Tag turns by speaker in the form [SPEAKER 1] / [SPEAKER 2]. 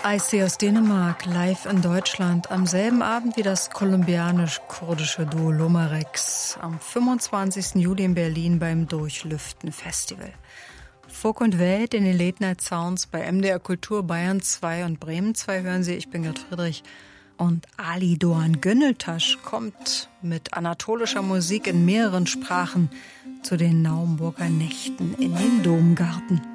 [SPEAKER 1] IC aus Dänemark, live in Deutschland, am selben Abend wie das kolumbianisch-kurdische Duo Lomarex, am 25. Juli in Berlin beim Durchlüften Festival. Folk und Welt in den Late Night Sounds bei MDR Kultur Bayern 2 und Bremen 2 hören Sie. Ich bin Gerd Friedrich. Und Ali Doğan Gönültaş kommt mit anatolischer Musik in mehreren Sprachen zu den Naumburger Nächten in den Domgarten.